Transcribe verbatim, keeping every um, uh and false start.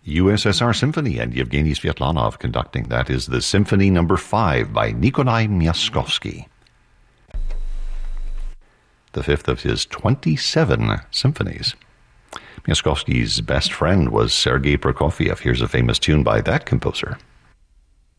U S S R Symphony and Yevgeny Svetlanov conducting. That is the Symphony Number Five by Nikolai Myaskovsky, the fifth of his twenty-seven symphonies. Myaskovsky's best friend was Sergei Prokofiev. Here's a famous tune by that composer.